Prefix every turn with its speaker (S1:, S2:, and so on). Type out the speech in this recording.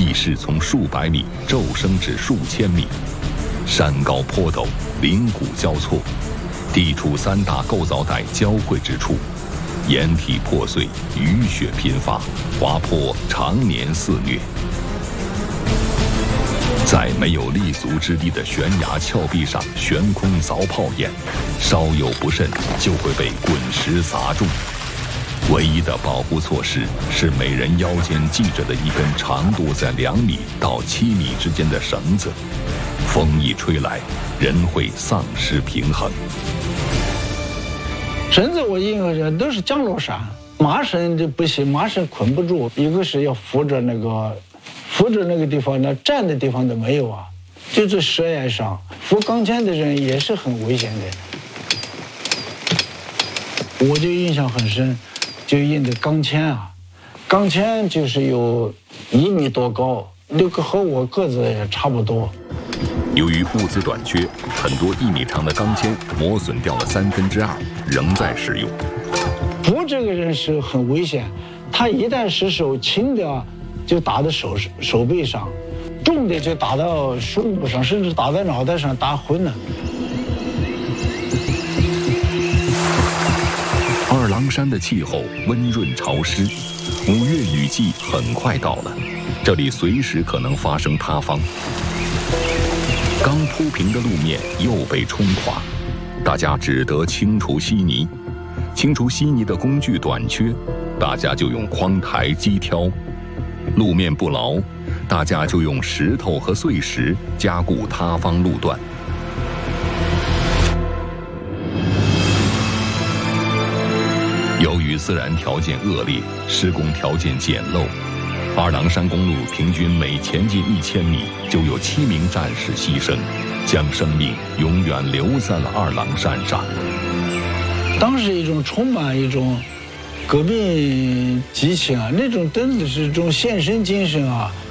S1: 地势从数百米骤升至数千米，山高坡陡，岭谷交错，地处3大构造带交汇之处，岩体破碎，雨雪频发，滑坡常年肆虐。在没有立足之地的悬崖峭壁上悬空凿炮眼，稍有不慎就会被滚石砸中。唯一的保护措施是每人腰间系着的一根长度在2米到7米之间的绳子，风一吹来，人会丧失平衡。
S2: 绳子我印象都是降落伞，麻绳就不行，麻绳捆不住，一个是要扶着那个地方呢，站的地方都没有啊，就是悬崖上扶钢钎的人也是很危险的。我就印象很深，就印的钢钎啊，钢钎就是有1米多高，那个和我个子也差不多。
S1: 由于物资短缺，很多1米长的钢钎磨损掉了2/3，仍在使用。
S2: 扶这个人是很危险，他一旦失手，轻的就打到手背上，重的就打到胸部上，甚至打在脑袋上，打昏了。
S1: 二郎山的气候温润潮湿，5月雨季很快到了，这里随时可能发生塌方。刚铺平的路面又被冲垮，大家只得清除稀泥。清除稀泥的工具短缺，大家就用筐台机挑。路面不牢，大家就用石头和碎石加固塌方路段。由于自然条件恶劣，施工条件简陋，二郎山公路平均每前进1000米就有7名战士牺牲，将生命永远留在了二郎山上。
S2: 当时充满一种革命激情啊，那种真的是一种献身精神啊，